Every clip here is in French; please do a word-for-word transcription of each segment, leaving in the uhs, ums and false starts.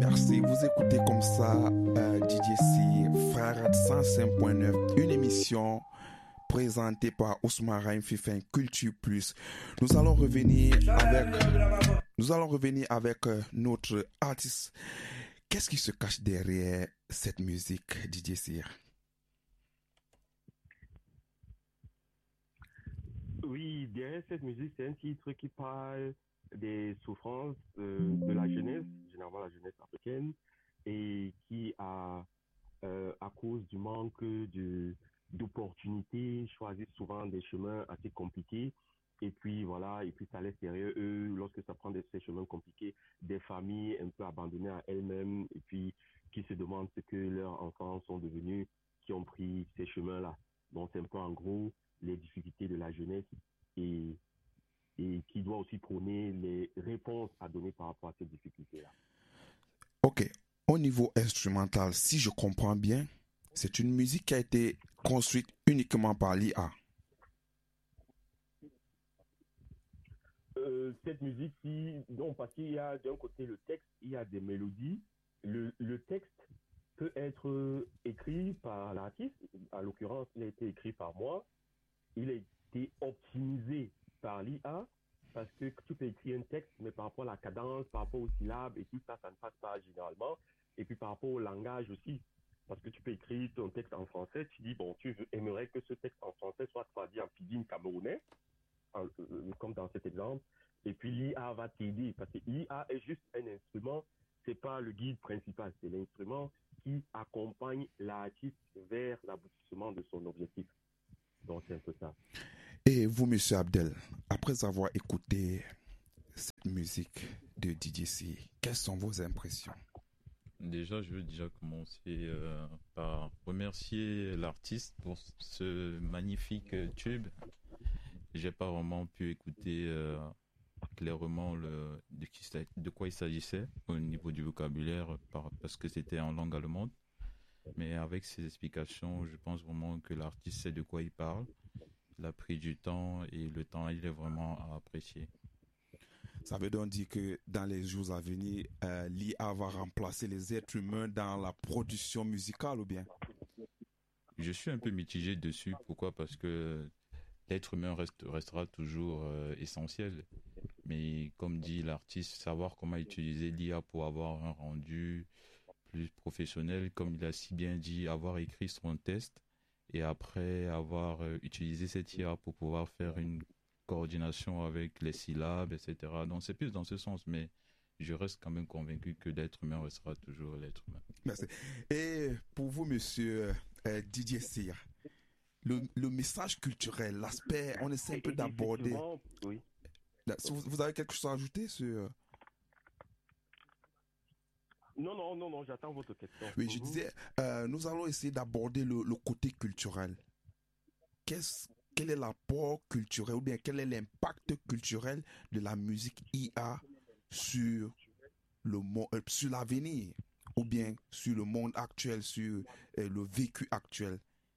Merci, vous écoutez comme ça euh, D J C Frère cent cinq point neuf, une émission présentée par Ousmane Raïm Fifin Culture Plus. Nous allons revenir avec, nous allons revenir avec euh, notre artiste. Qu'est-ce qui se cache derrière cette musique, D J C? Oui, derrière cette musique, c'est un titre qui parle des souffrances euh, de la jeunesse, généralement la jeunesse africaine, et qui a, euh, à cause du manque de, d'opportunités, choisit souvent des chemins assez compliqués. Et puis voilà, et puis ça laisse derrière eux, lorsque ça prend des, ces chemins compliqués, des familles un peu abandonnées à elles-mêmes, et puis qui se demandent ce que leurs enfants sont devenus, qui ont pris ces chemins-là. Donc c'est un peu en gros les difficultés de la jeunesse et, et qui doit aussi prôner les réponses à donner par rapport à ces difficultés-là. Ok, au niveau instrumental, si je comprends bien, c'est une musique qui a été construite uniquement par l'I A. Euh, cette musique-ci, donc parce qu'il y a d'un côté le texte, il y a des mélodies. Le, le texte peut être écrit par l'artiste, à l'occurrence, il a été écrit par moi. Il a été optimisé par l'I A parce que tu peux écrire un texte, mais par rapport à la cadence, par rapport aux syllabes et tout ça, ça ne passe pas généralement. Et puis par rapport au langage aussi, parce que tu peux écrire ton texte en français, tu dis, bon, tu aimerais que ce texte en français soit traduit en pidgin camerounais, en, euh, comme dans cet exemple, et puis l'I A va t'aider, parce que l'I A est juste un instrument, c'est pas le guide principal, c'est l'instrument qui accompagne l'artiste vers l'aboutissement de son objectif. Donc c'est un peu ça. Et vous, Monsieur Abdel, après avoir écouté cette musique de D J C, quelles sont vos impressions? Déjà, je veux déjà commencer euh, par remercier l'artiste pour ce magnifique euh, tube. J'ai pas vraiment pu écouter euh, clairement le, de, qui, de quoi il s'agissait au niveau du vocabulaire par, parce que c'était en langue allemande. Mais avec ses explications, je pense vraiment que l'artiste sait de quoi il parle. Il a pris du temps et le temps, il est vraiment à apprécier. Ça veut donc dire que dans les jours à venir, euh, l'I A va remplacer les êtres humains dans la production musicale ou bien? Je suis un peu mitigé dessus. Pourquoi? Parce que l'être humain reste, restera toujours euh, essentiel. Mais comme dit l'artiste, savoir comment utiliser l'I A pour avoir un rendu plus professionnel, comme il a si bien dit, avoir écrit son test et après avoir euh, utilisé cette I A pour pouvoir faire une coordination avec les syllabes, et cetera. Donc c'est plus dans ce sens, mais je reste quand même convaincu que l'être humain restera toujours l'être humain. Merci. Et pour vous, monsieur euh, D J C, le, le message culturel, l'aspect, on essaie un peu d'aborder. Oui. Vous, vous avez quelque chose à ajouter sur... Non, non, non, non, j'attends votre question. Oui, je disais, euh, nous allons essayer d'aborder le, le côté culturel. Qu'est-ce, quel est l'apport culturel ou bien quel est l'impact culturel de la musique I A sur le monde, euh, sur l'avenir ou bien sur le monde actuel, sur euh, le vécu actuel?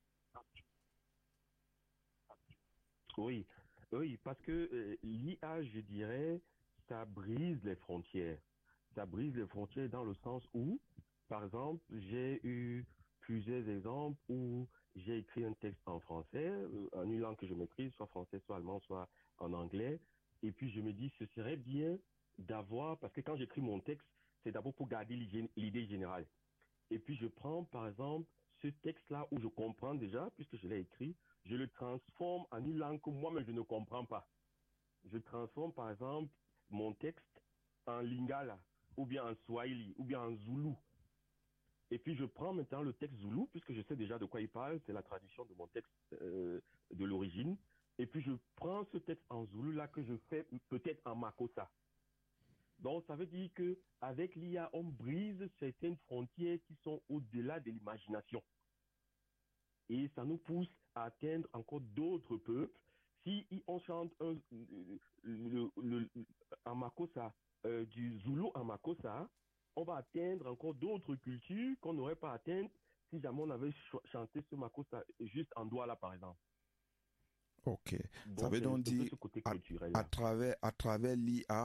Oui, oui, parce que euh, l'I A, je dirais, ça brise les frontières. Ça brise les frontières dans le sens où, par exemple, j'ai eu plusieurs exemples où j'ai écrit un texte en français, euh, en une langue que je maîtrise, soit français, soit allemand, soit en anglais. Et puis je me dis, ce serait bien d'avoir, parce que quand j'écris mon texte, c'est d'abord pour garder l'idée générale. Et puis je prends, par exemple, ce texte-là où je comprends déjà, puisque je l'ai écrit, je le transforme en une langue que moi-même je ne comprends pas. Je transforme, par exemple, mon texte en lingala, ou bien en swahili, ou bien en zoulou. Et puis je prends maintenant le texte zoulou, puisque je sais déjà de quoi il parle, c'est la traduction de mon texte euh, de l'origine. Et puis je prends ce texte en zoulou là que je fais peut-être en makossa. Donc ça veut dire que avec l'I A, on brise certaines frontières qui sont au-delà de l'imagination. Et ça nous pousse à atteindre encore d'autres peuples. Si on chante un, le, le, le, en makossa, euh, du zoulou en makossa, on va atteindre encore d'autres cultures qu'on n'aurait pas atteintes si jamais on avait ch- chanté ce makossa juste en Douala, par exemple. Ok. Donc, Ça veut donc dire, à, à travers, à travers l'I A,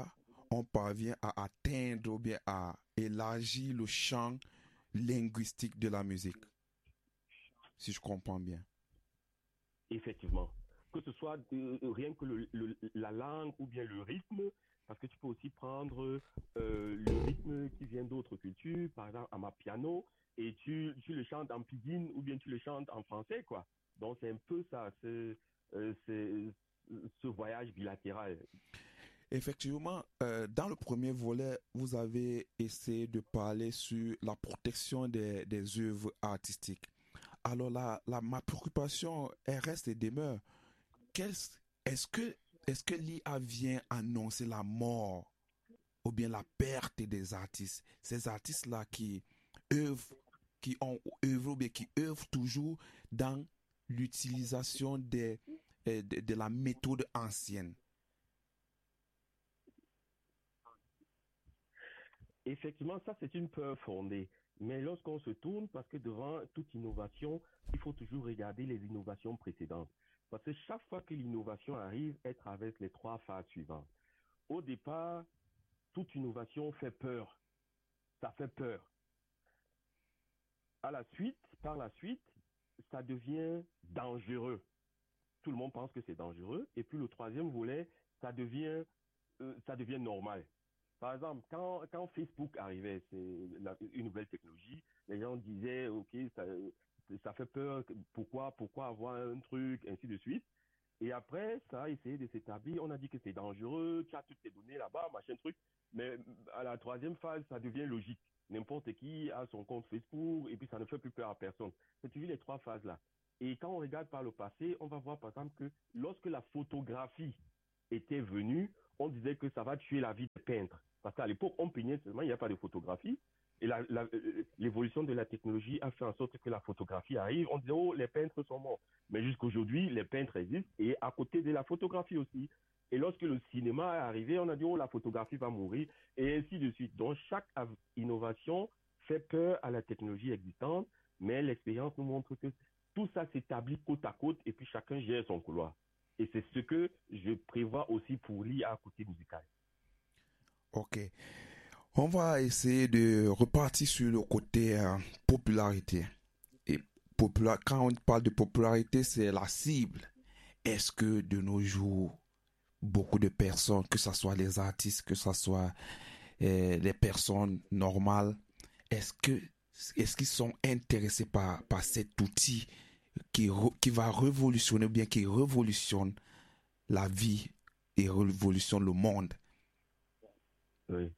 on parvient à atteindre ou bien à élargir le champ linguistique de la musique, si je comprends bien. Effectivement. Que ce soit de, rien que le, le, la langue ou bien le rythme, parce que tu peux aussi prendre euh, le rythme qui vient d'autres cultures, par exemple amapiano, et tu, tu le chantes en pidgin ou bien tu le chantes en français, quoi. Donc c'est un peu ça, c'est, euh, c'est ce voyage bilatéral. Effectivement, euh, dans le premier volet, vous avez essayé de parler sur la protection des, des œuvres artistiques. Alors là, là, ma préoccupation, elle reste et demeure. Quel- est-ce que, est-ce que l'I A vient annoncer la mort ou bien la perte des artistes? Ces artistes-là qui œuvrent, qui ont œuvré ou bien qui œuvrent toujours dans l'utilisation des, euh, de, de la méthode ancienne. Effectivement, ça c'est une peur fondée. Mais lorsqu'on se tourne, parce que devant toute innovation, il faut toujours regarder les innovations précédentes. Parce que chaque fois que l'innovation arrive, elle traverse les trois phases suivantes. Au départ, toute innovation fait peur. Ça fait peur. À la suite, par la suite, ça devient dangereux. Tout le monde pense que c'est dangereux. Et puis le troisième volet, ça devient, euh, ça devient normal. Par exemple, quand, quand Facebook arrivait, c'est la- une nouvelle technologie, les gens disaient, OK, ça, ça fait peur, pourquoi, pourquoi avoir un truc, ainsi de suite. Et après, ça a essayé de s'établir. On a dit que c'est dangereux, tu as toutes tes données là-bas, machin truc. Mais à la troisième phase, ça devient logique. N'importe qui a son compte Facebook et puis ça ne fait plus peur à personne. C'est toujours les trois phases-là. Et quand on regarde par le passé, on va voir par exemple que lorsque la photographie était venue, on disait que ça va tuer la vie des peintres. Parce qu'à l'époque, on peignait seulement, il n'y a pas de photographie. Et la, la, euh, l'évolution de la technologie a fait en sorte que la photographie arrive. On disait, oh, les peintres sont morts. Mais jusqu'aujourd'hui, les peintres existent et à côté de la photographie aussi. Et lorsque le cinéma est arrivé, on a dit, oh, la photographie va mourir et ainsi de suite. Donc, chaque innovation fait peur à la technologie existante, mais l'expérience nous montre que tout ça s'établit côte à côte et puis chacun gère son couloir. Et c'est ce que je prévois aussi pour l'I A côté musical. Ok. On va essayer de repartir sur le côté euh, popularité. Et popula- quand on parle de popularité, c'est la cible. Est-ce que de nos jours, beaucoup de personnes, que ce soit les artistes, que ce soit euh, les personnes normales, est-ce que est-ce qu'ils sont intéressés par, par cet outil qui, re- qui va révolutionner ou bien qui révolutionne la vie et révolutionne le monde? Oui.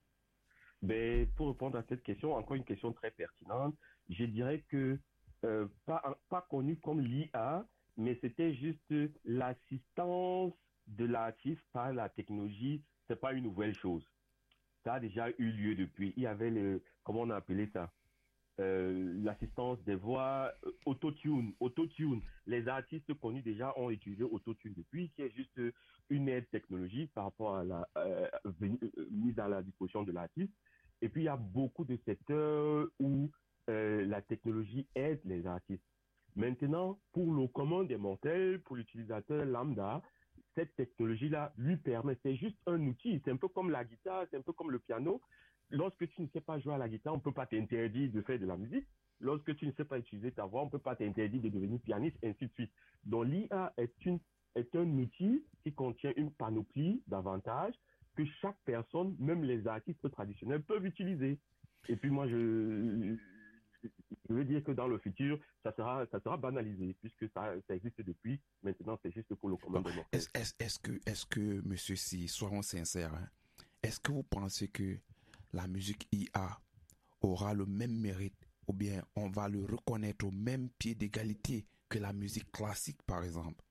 Ben, pour répondre à cette question, encore une question très pertinente, je dirais que euh, pas, pas connu comme l'I A, mais c'était juste l'assistance de l'artiste par la technologie, c'est pas une nouvelle chose. Ça a déjà eu lieu depuis. Il y avait le, comment on a appelé ça? Euh, l'assistance des voix, euh, autotune, autotune. Les artistes connus déjà ont utilisé autotune depuis, qui est juste une aide technologique par rapport à la euh, mise à la disposition de l'artiste. Et puis il y a beaucoup de secteurs où euh, la technologie aide les artistes. Maintenant, pour le commun des mortels, pour l'utilisateur lambda, cette technologie-là lui permet, c'est juste un outil, c'est un peu comme la guitare, c'est un peu comme le piano. Lorsque tu ne sais pas jouer à la guitare, on ne peut pas t'interdire de faire de la musique. Lorsque tu ne sais pas utiliser ta voix, on ne peut pas t'interdire de devenir pianiste, ainsi de suite. Donc l'I A est, une, est un outil qui contient une panoplie d'avantages que chaque personne, même les artistes traditionnels, peuvent utiliser. Et puis moi, je, je veux dire que dans le futur, ça sera, ça sera banalisé, puisque ça, ça existe depuis. Maintenant, c'est juste pour le commun Bon, des mortels. est-ce, est-ce, est-ce que, est-ce que, monsieur, si, soyons sincères, hein, est-ce que vous pensez que la musique I A aura le même mérite ou bien on va le reconnaître au même pied d'égalité que la musique classique, par exemple?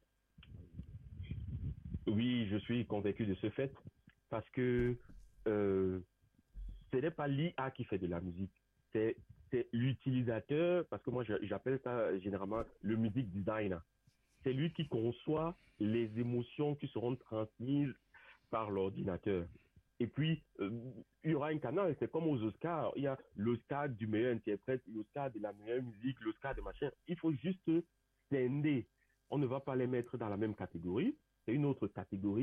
Oui, je suis convaincu de ce fait, parce que euh, ce n'est pas l'I A qui fait de la musique, c'est c'est l'utilisateur, parce que moi j'appelle ça généralement le music designer. C'est lui qui conçoit les émotions qui seront transmises par l'ordinateur. Et puis, euh, il y aura un canal, c'est comme aux Oscars, il y a l'Oscar du meilleur interprète, l'Oscar de la meilleure musique, l'Oscar de machin. Il faut juste scinder. On ne va pas les mettre dans la même catégorie, c'est une autre catégorie,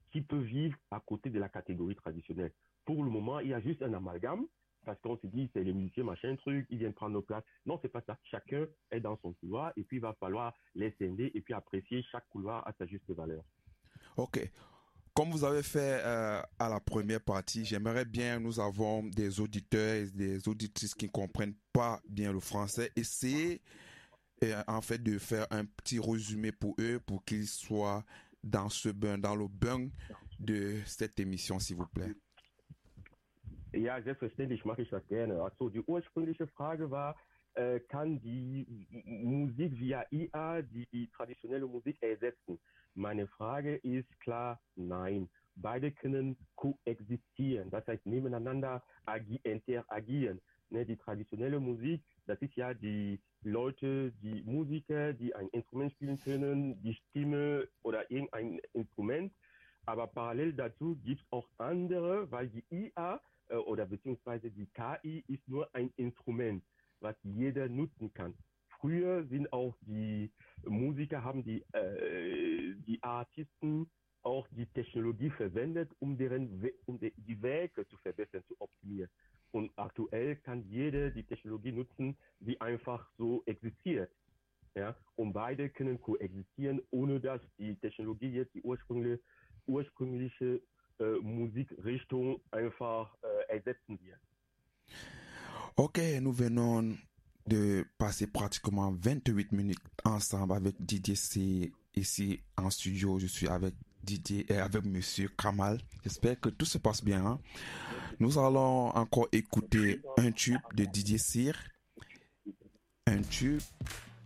qui peut vivre à côté de la catégorie traditionnelle. Pour le moment, il y a juste un amalgame, parce qu'on se dit, c'est les musiciens, machin, truc, ils viennent prendre nos places. Non, c'est pas ça. Chacun est dans son couloir, et puis il va falloir les scinder, et puis apprécier chaque couloir à sa juste valeur. Ok. Comme vous avez fait euh, à la première partie, j'aimerais bien, nous avons des auditeurs et des auditrices qui ne comprennent pas bien le français, essayer euh, en fait de faire un petit résumé pour eux, pour qu'ils soient dans ce bain, dans le bain de cette émission, s'il vous plaît. Ja, selbstverständlich mache ich das gerne. Also die ursprüngliche Frage war, äh, kann die Musik via I A die, die traditionelle Musik ersetzen? Meine Frage ist klar, nein. Beide können koexistieren, das heißt nebeneinander agi- interagieren. Ne, die traditionelle Musik, das ist ja die Leute, die Musiker, die ein Instrument spielen können, die Stimme oder irgendein Instrument. Aber parallel dazu gibt es auch andere, weil die I A oder beziehungsweise die K I ist nur ein Instrument, was jeder nutzen kann. Früher sind auch die Musiker, haben die, äh, die Artisten auch die Technologie verwendet, um, deren, um die Werke zu verbessern, zu optimieren. Und aktuell kann jeder die Technologie nutzen, die einfach so existiert. Ja? Und beide können koexistieren, ohne dass die Technologie jetzt die ursprüngliche, ursprüngliche Euh, Musikrichtung einfach euh, ersetzen wird. Ok, nous venons de passer pratiquement vingt-huit minutes ensemble avec Didier C ici en studio. Je suis avec Didier et avec Monsieur Kamal. J'espère que tout se passe bien. Hein? Nous allons encore écouter un tube de Didier Cyr, un tube